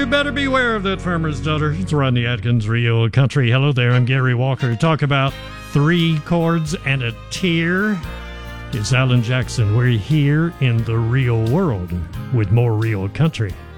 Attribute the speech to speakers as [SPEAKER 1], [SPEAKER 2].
[SPEAKER 1] better beware of that farmer's daughter. It's Rodney Atkins, Real Country. Hello there, I'm Gary Walker. Talk about 3 chords and a tear. It's Alan Jackson. We're here in the real world with more Real Country.